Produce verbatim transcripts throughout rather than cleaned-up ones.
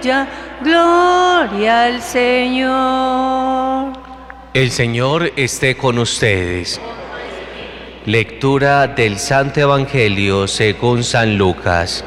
aleluya, gloria al Señor. El Señor esté con ustedes. Lectura del Santo Evangelio según San Lucas.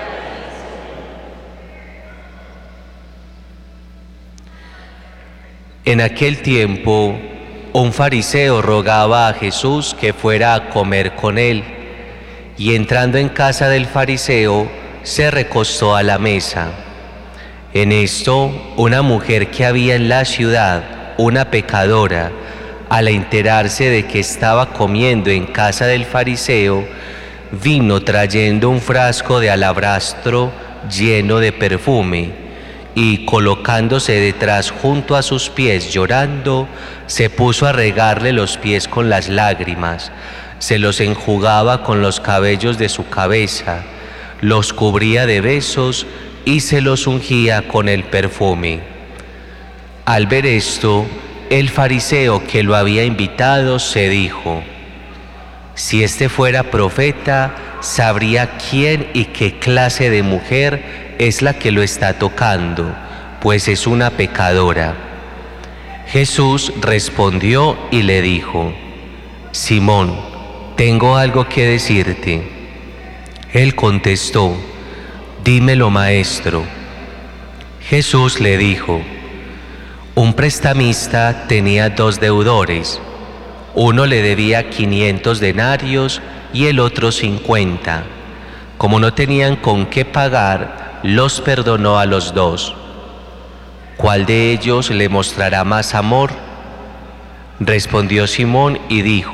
En aquel tiempo, un fariseo rogaba a Jesús que fuera a comer con él, y entrando en casa del fariseo, se recostó a la mesa. En esto, una mujer que había en la ciudad, una pecadora, al enterarse de que estaba comiendo en casa del fariseo, vino trayendo un frasco de alabastro lleno de perfume, y colocándose detrás junto a sus pies llorando, se puso a regarle los pies con las lágrimas, se los enjugaba con los cabellos de su cabeza, los cubría de besos y se los ungía con el perfume. Al ver esto, el fariseo que lo había invitado se dijo: si este fuera profeta, sabría quién y qué clase de mujer es la que lo está tocando, pues es una pecadora. Jesús respondió y le dijo: Simón, tengo algo que decirte. Él contestó: dímelo, maestro. Jesús le dijo: un prestamista tenía dos deudores. Uno le debía quinientos denarios y el otro cincuenta. Como no tenían con qué pagar, los perdonó a los dos. ¿Cuál de ellos le mostrará más amor? Respondió Simón y dijo: